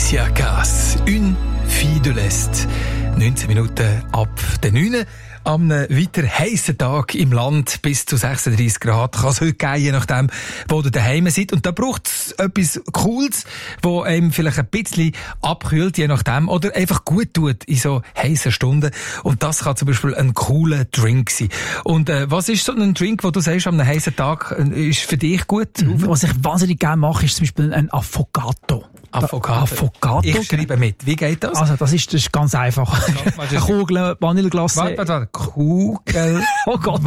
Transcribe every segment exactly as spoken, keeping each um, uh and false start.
Patricia Cass, «Une fille de l'Est». neunzehn Minuten ab der neun. Am weiter heissen Tag im Land bis zu sechsunddreissig Grad kann es heute geben, je nachdem, wo ihr daheim seid. Und da braucht es etwas Cooles, wo einem vielleicht ein bisschen abkühlt, je nachdem, oder einfach gut tut in so heissen Stunden. Und das kann zum Beispiel ein cooler Drink sein. Und äh, was ist so ein Drink, wo du sagst, am heissen Tag äh, ist für dich gut? Mhm. Was ich wahnsinnig gerne mache, ist zum Beispiel ein Affogato. Affogato. Affogato. Ich schreibe mit. Wie geht das? Also, das ist, das ist ganz einfach. Eine Kugel Vanilleglasse. Warte, warte, warte. Kugel. Oh Gott.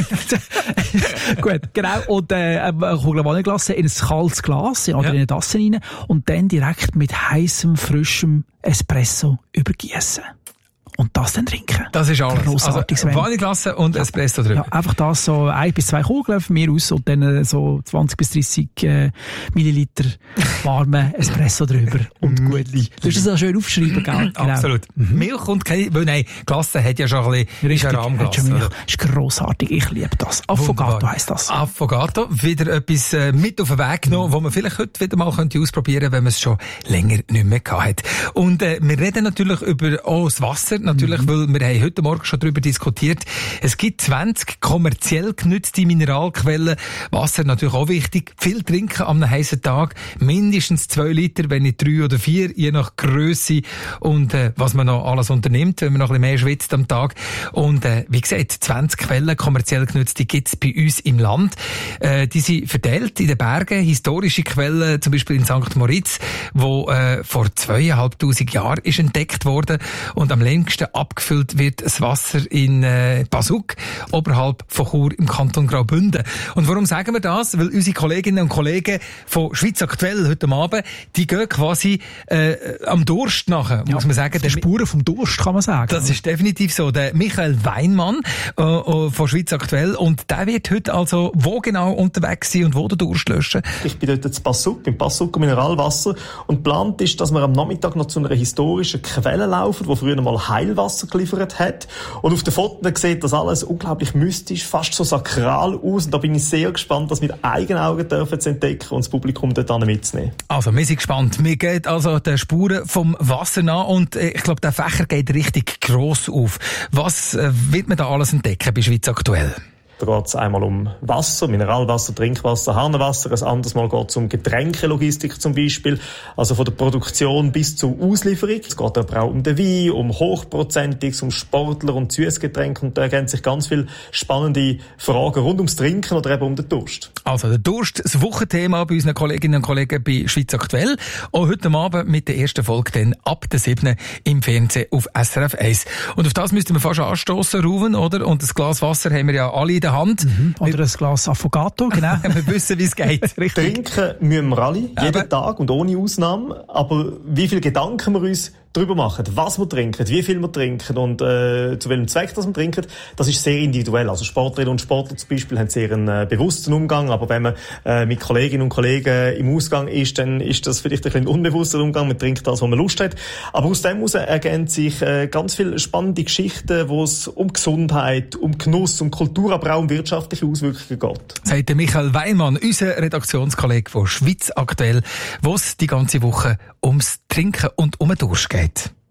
Gut, genau. Und, äh, eine Kugel Vanilleglasse in ein kaltes Glas oder ja. in eine Tasse rein. Und dann direkt mit heißem, frischem Espresso übergießen. Und das dann trinken. Das ist alles. Grossartig. Also, Vanilleglasse und Espresso drüber. Ja, einfach das so ein bis zwei Kugeln von mir aus und dann so zwanzig bis dreissig äh, Milliliter warmen Espresso drüber und gut. Du musst das auch schön aufschreiben, gell? Genau. Absolut. Mhm. Milch und keine, weil nein, Glasse hat ja schon ein bisschen, richtig, ist ein Rahmglas. Das ist grossartig. Ich liebe das. Affogato heisst das. Affogato. Wieder etwas äh, mit auf den Weg genommen, mhm. wo man vielleicht heute wieder mal könnte ausprobieren, wenn man es schon länger nicht mehr gehabt hat. Und äh, wir reden natürlich über oh, das Wasser. Natürlich, mhm. weil wir haben heute Morgen schon darüber diskutiert. Es gibt zwanzig kommerziell genützte Mineralquellen. Wasser natürlich auch wichtig. Viel trinken am heißen Tag. Mindestens zwei Liter, wenn nicht drei oder vier, je nach Grösse und äh, was man noch alles unternimmt, wenn man noch ein bisschen mehr schwitzt am Tag. Und äh, wie gesagt, zwanzig Quellen kommerziell genützte gibt es bei uns im Land. Äh, die sind verteilt in den Bergen. Historische Quellen, zum Beispiel in Sankt Moritz, wo äh, vor zweieinhalbtausend Jahren ist entdeckt worden und am längsten abgefüllt wird das Wasser in äh, Basuk, oberhalb von Chur im Kanton Graubünden. Und warum sagen wir das? Weil unsere Kolleginnen und Kollegen von Schweiz aktuell heute Abend, die gehen quasi äh, am Durst nachher, muss ja, man sagen. Die Spuren vom Durst, kann man sagen. Das ist definitiv so. Der Michael Weinmann äh, von Schweiz aktuell, und der wird heute also wo genau unterwegs sein und wo den Durst löschen? Ich bin dort in Basuk, im Basuker Mineralwasser, und geplant ist, dass wir am Nachmittag noch zu einer historischen Quelle laufen, wo früher mal Heilwasser geliefert hat. Und auf den Fotos sieht das alles unglaublich mystisch, fast so sakral aus. Und da bin ich sehr gespannt, das mit eigenen Augen dürfen zu entdecken und das Publikum dort mitzunehmen. Also, wir sind gespannt. Wir gehen also den Spuren vom Wasser nach und äh, ich glaube, der Fächer geht richtig gross auf. Was äh, wird man da alles entdecken bei Schweiz aktuell? Da geht es einmal um Wasser, Mineralwasser, Trinkwasser, Hahnenwasser. Ein anderes Mal geht es um Getränkelogistik zum Beispiel, also von der Produktion bis zur Auslieferung. Es geht aber auch um den Wein, um Hochprozentiges, um Sportler und Süßgetränke. Und da ergeben sich ganz viele spannende Fragen rund ums Trinken oder eben um den Durst. Also der Durst, das Wochenthema bei unseren Kolleginnen und Kollegen bei Schweiz aktuell. Auch heute Abend mit der ersten Folge dann ab der siebten im Fernsehen auf S R F eins. Und auf das müssten wir fast anstossen, Ruven, oder? Und das Glas Wasser haben wir ja alle in der Hand. Mhm. Oder ein Glas Affogato, genau. Wir wissen, wie es geht. Richtig. Trinken müssen wir alle, jeden aber Tag und ohne Ausnahme. Aber wie viele Gedanken wir uns darüber machen, was wir trinken, wie viel wir trinken und äh, zu welchem Zweck das wir trinken, das ist sehr individuell. Also Sportlerinnen und Sportler zum Beispiel haben sehr einen äh, bewussten Umgang, aber wenn man äh, mit Kolleginnen und Kollegen im Ausgang ist, dann ist das vielleicht ein bisschen ein unbewusster Umgang. Man trinkt das, was man Lust hat. Aber aus dem heraus ergeben sich äh, ganz viele spannende Geschichten, wo es um Gesundheit, um Genuss, um Kultur, aber auch um wirtschaftliche Auswirkungen geht. Sagt der Michael Weinmann, unser Redaktionskollege von Schweiz aktuell, wo es die ganze Woche ums Trinken und um den Durst geht.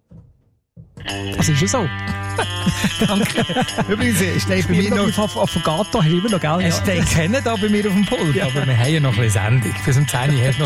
Das ist ja so. Danke. Übrigens, steht bei mir noch... Affogato haben wir immer noch, gell? Es steht keiner da bei mir auf dem Pult, ja. Aber wir haben ja noch ein bisschen Sendung. Bis um zehn Uhr